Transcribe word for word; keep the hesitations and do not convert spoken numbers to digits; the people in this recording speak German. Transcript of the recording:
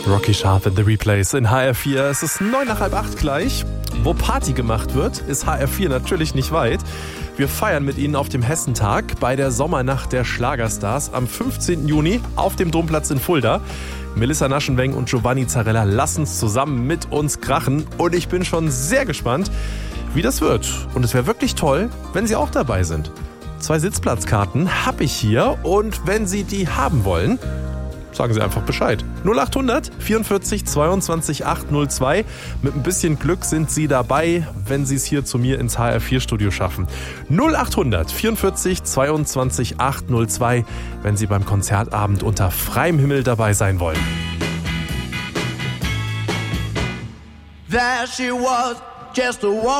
Rocky Sharp in The Replays in H R vier. Es ist neun nach halb acht gleich. Wo Party gemacht wird, ist H R vier natürlich nicht weit. Wir feiern mit Ihnen auf dem Hessentag bei der Sommernacht der Schlagerstars am fünfzehnten Juni auf dem Domplatz in Fulda. Melissa Naschenweng und Giovanni Zarella lassen es zusammen mit uns krachen. Und ich bin schon sehr gespannt, wie das wird. Und es wäre wirklich toll, wenn Sie auch dabei sind. Zwei Sitzplatzkarten habe ich hier. Und wenn Sie die haben wollen, sagen Sie einfach Bescheid. null acht hundert vierundvierzig zweiundzwanzig achthundertzwei. Mit ein bisschen Glück sind Sie dabei, wenn Sie es hier zu mir ins H R vier Studio schaffen. null acht hundert vierundvierzig zweiundzwanzig achthundertzwei, wenn Sie beim Konzertabend unter freiem Himmel dabei sein wollen. There she was, just a